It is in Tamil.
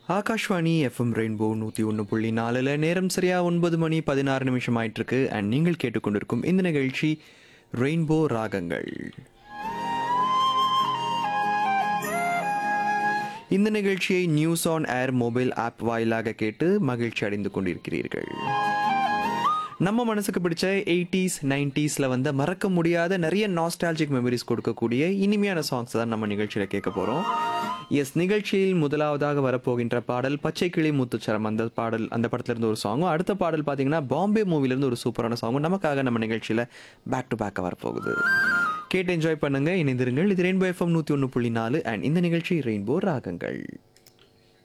ஆகாஷ்வாணி எஃப்எம் ரெயின்போ 101.4 நேரம் சரியா 9 மணி 16 நிமிஷம் ஆயிட்டிருக்கு. அண்ட் நீங்கள் கேட்டுக்கொண்டிருக்கும் இந்த நிகழ்ச்சி ரெயின்போ ராகங்கள். இந்த நிகழ்ச்சியை news on air mobile app வாயிலாக கேட்டு மகிழ்ச்சி அடைந்து கொண்டிருக்கிறீர்கள். நம்ம மனசுக்கு பிடிச்ச 80s 90ஸ்ல வந்த மறக்க முடியாத நிறைய நாஸ்டாலஜிக் மெமரிஸ் கொடுக்கக்கூடிய இனிமையான சாங்ஸ் தான் நம்ம நிகழ்ச்சியில் கேட்க போகிறோம். எஸ், நிகழ்ச்சியில் முதலாவதாக வரப்போகின்ற பாடல் பச்சை கிளி முத்துச்சரம். அந்த பாடல் அந்த படத்துலேருந்து ஒரு சாங்கும், அடுத்த பாடல் பார்த்தீங்கன்னா பாம்பே மூவிலேருந்து ஒரு சூப்பரான சாங்கும் நமக்காக நம்ம நிகழ்ச்சியில் பேக் டு பேக்காக வரப்போகுது. கேட்டு என்ஜாய் பண்ணுங்க, இணைந்திருங்கள். இது ரெயின்போ எஃப்எம் 101.4 அண்ட் இந்த நிகழ்ச்சி ரெயின்போ ராகங்கள்.